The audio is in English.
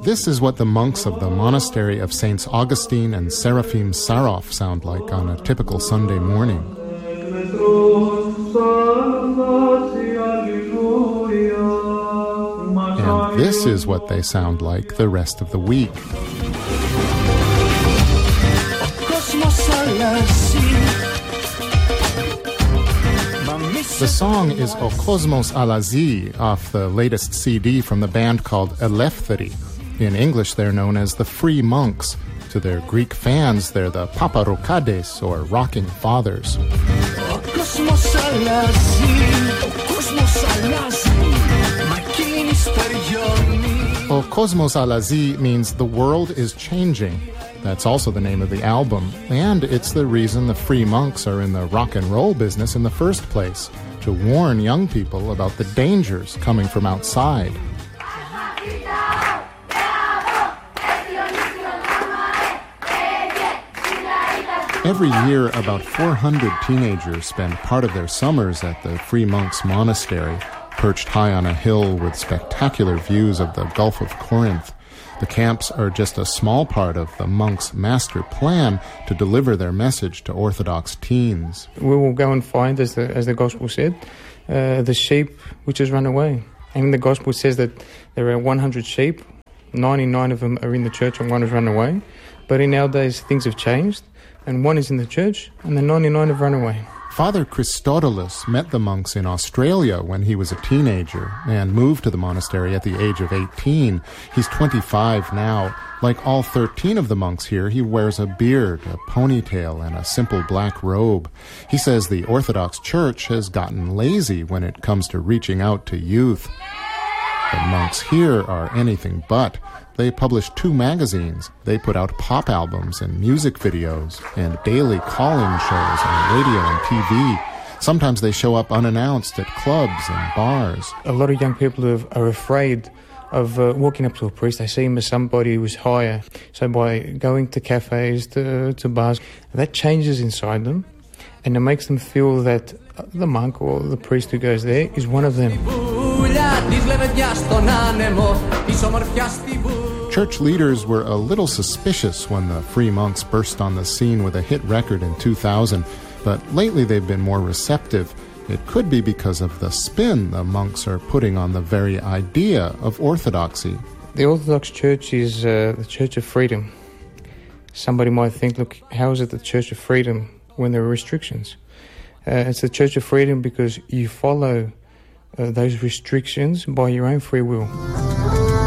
This is what the monks of the monastery of Saints Augustine and Seraphim Sarov sound like on a typical Sunday morning. And this is what they sound like the rest of the week. The song is O Cosmos Alazi off the latest CD from the band called Eleftheri. In English, they're known as the Free Monks. To their Greek fans, they're the Paparokades, or Rocking Fathers. O Cosmos Alazi, O Cosmos Alazi, O Cosmos Alazi means the world is changing. That's also the name of the album, and it's the reason the Free Monks are in the rock and roll business in the first place, to warn young people about the dangers coming from outside. Every year, about 400 teenagers spend part of their summers at the Free Monks Monastery, perched high on a hill with spectacular views of the Gulf of Corinth. The camps are just a small part of the monks' master plan to deliver their message to Orthodox teens. We will go and find, as the Gospel said, the sheep which has run away. And the Gospel says that there are 100 sheep, 99 of them are in the church and one has run away. But in our days, things have changed, and one is in the church and the 99 have run away. Father Christodoulos met the monks in Australia when he was a teenager and moved to the monastery at the age of 18. He's 25 now. Like all 13 of the monks here, he wears a beard, a ponytail, and a simple black robe. He says the Orthodox Church has gotten lazy when it comes to reaching out to youth. The monks here are anything but. They publish 2 magazines. They put out pop albums and music videos and daily call-in shows on radio and TV. Sometimes they show up unannounced at clubs and bars. A lot of young people are afraid of walking up to a priest. They see him as somebody who's higher. So by going to cafes, to bars, that changes inside them, and it makes them feel that the monk or the priest who goes there is one of them. Church leaders were a little suspicious when the Free Monks burst on the scene with a hit record in 2000, but lately they've been more receptive. It could be because of the spin the monks are putting on the very idea of orthodoxy. The Orthodox Church is the Church of Freedom. Somebody might think, look, how is it the Church of Freedom when there are restrictions? It's the Church of Freedom because you follow those restrictions by your own free will.